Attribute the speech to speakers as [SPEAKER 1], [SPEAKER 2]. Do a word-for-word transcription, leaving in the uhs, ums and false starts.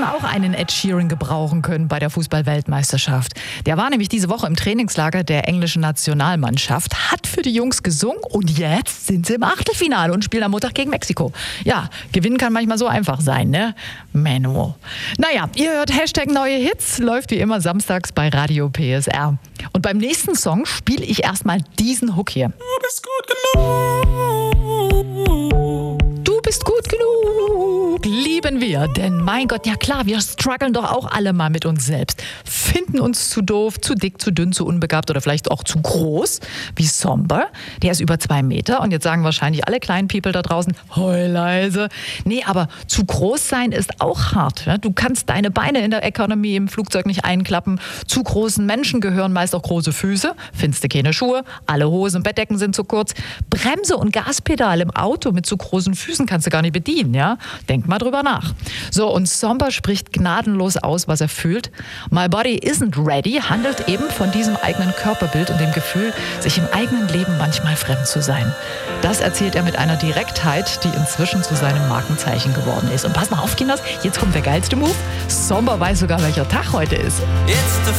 [SPEAKER 1] hätten auch einen Ed Sheeran gebrauchen können bei der Fußball-Weltmeisterschaft. Der war nämlich diese Woche im Trainingslager der englischen Nationalmannschaft, hat für die Jungs gesungen und jetzt sind sie im Achtelfinale und spielen am Montag gegen Mexiko. Ja, gewinnen kann manchmal so einfach sein, ne? Menno. Naja, ihr hört Hashtag neue Hits, läuft wie immer samstags bei Radio P S R. Und beim nächsten Song spiele ich erstmal diesen Hook hier.
[SPEAKER 2] Du bist gut genug.
[SPEAKER 1] Du bist gut genug, lieben wir. Denn mein Gott, ja klar, wir strugglen doch auch alle mal mit uns selbst. Finden uns zu doof, zu dick, zu dünn, zu unbegabt oder vielleicht auch zu groß. Wie Somber, der ist über zwei Meter. Und jetzt sagen wahrscheinlich alle kleinen People da draußen, heul leise. Nee, aber zu groß sein ist auch hart. Du kannst deine Beine in der Economy im Flugzeug nicht einklappen. Zu großen Menschen gehören meist auch große Füße. Findest du keine Schuhe. Alle Hosen und Bettdecken sind zu kurz. Bremse und Gaspedal im Auto mit zu großen Füßen kannst du gar nicht bedienen, ja? Denk mal drüber nach. So, und Somber spricht gnadenlos aus, was er fühlt. My Body Isn't Ready handelt eben von diesem eigenen Körperbild und dem Gefühl, sich im eigenen Leben manchmal fremd zu sein. Das erzählt er mit einer Direktheit, die inzwischen zu seinem Markenzeichen geworden ist. Und pass mal auf, Kinders, jetzt kommt der geilste Move. Somber weiß sogar, welcher Tag heute ist.
[SPEAKER 2] It's the